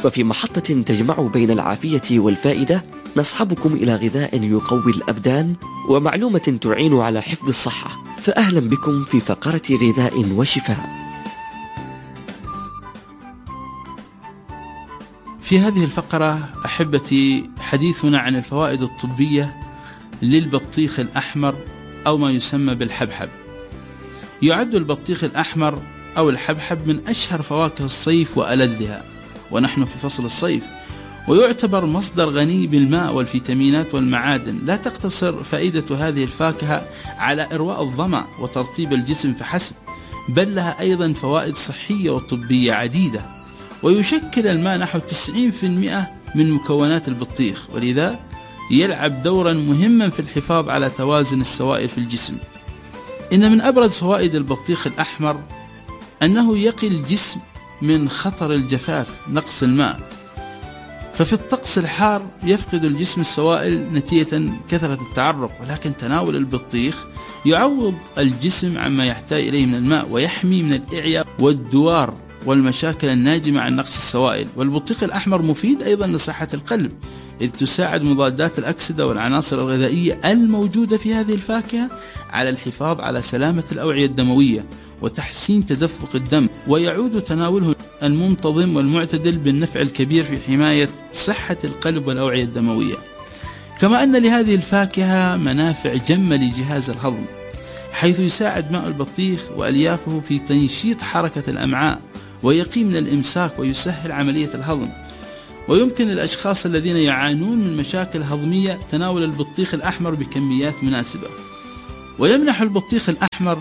وفي محطة تجمع بين العافية والفائدة نصحبكم إلى غذاء يقوي الأبدان ومعلومة تعين على حفظ الصحة، فأهلا بكم في فقرة غذاء وشفاء. في هذه الفقرة أحبتي حديثنا عن الفوائد الطبية للبطيخ الأحمر أو ما يسمى بالحبحب. يعد البطيخ الأحمر أو الحبحب من أشهر فواكه الصيف وألذها، ونحن في فصل الصيف، ويعتبر مصدر غني بالماء والفيتامينات والمعادن. لا تقتصر فائدة هذه الفاكهة على إرواء الظمأ وترطيب الجسم فحسب، بل لها أيضا فوائد صحية وطبية عديدة. ويشكل الماء نحو 90% من مكونات البطيخ، ولذا يلعب دورا مهما في الحفاظ على توازن السوائل في الجسم. إن من أبرز فوائد البطيخ الأحمر أنه يقي الجسم من خطر الجفاف نقص الماء، ففي الطقس الحار يفقد الجسم السوائل نتيجة كثرة التعرق، ولكن تناول البطيخ يعوض الجسم عما يحتاج إليه من الماء ويحمي من الإعياء والدوار والمشاكل الناجمة عن نقص السوائل. والبطيخ الأحمر مفيد أيضا لصحة القلب، إذ تساعد مضادات الأكسدة والعناصر الغذائية الموجودة في هذه الفاكهة على الحفاظ على سلامة الأوعية الدموية وتحسين تدفق الدم، ويعود تناوله المنتظم والمعتدل بالنفع الكبير في حماية صحة القلب والأوعية الدموية. كما أن لهذه الفاكهة منافع جمة لجهاز الهضم، حيث يساعد ماء البطيخ وأليافه في تنشيط حركة الأمعاء ويقي من الإمساك ويسهل عملية الهضم. ويمكن للأشخاص الذين يعانون من مشاكل هضمية تناول البطيخ الأحمر بكميات مناسبة. ويمنح البطيخ الأحمر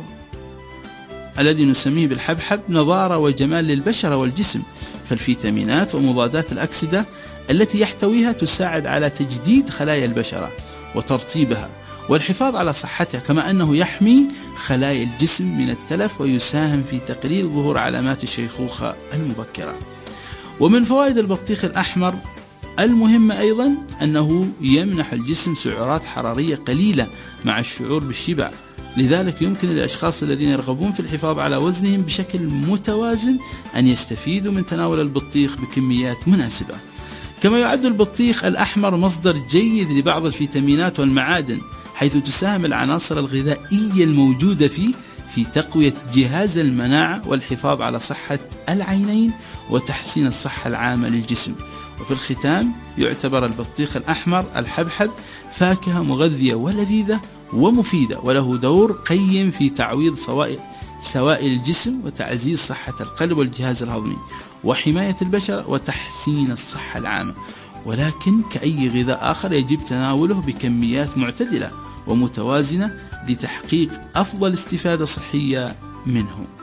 الذي نسميه بالحبحب نضارة وجمال للبشرة والجسم، فالفيتامينات ومضادات الأكسدة التي يحتويها تساعد على تجديد خلايا البشرة وترطيبها والحفاظ على صحتها، كما أنه يحمي خلايا الجسم من التلف ويساهم في تقليل ظهور علامات الشيخوخة المبكرة. ومن فوائد البطيخ الأحمر المهمة أيضا أنه يمنح الجسم سعرات حرارية قليلة مع الشعور بالشبع، لذلك يمكن للأشخاص الذين يرغبون في الحفاظ على وزنهم بشكل متوازن أن يستفيدوا من تناول البطيخ بكميات مناسبة. كما يعد البطيخ الأحمر مصدر جيد لبعض الفيتامينات والمعادن، حيث تساهم العناصر الغذائية الموجودة فيه في تقوية جهاز المناعة والحفاظ على صحة العينين وتحسين الصحة العامة للجسم. وفي الختام يعتبر البطيخ الأحمر الحبحب فاكهة مغذية ولذيذة ومفيدة، وله دور قيم في تعويض سوائل الجسم وتعزيز صحة القلب والجهاز الهضمي وحماية البشرة وتحسين الصحة العامة. ولكن كأي غذاء آخر يجب تناوله بكميات معتدلة ومتوازنة لتحقيق أفضل استفادة صحية منه.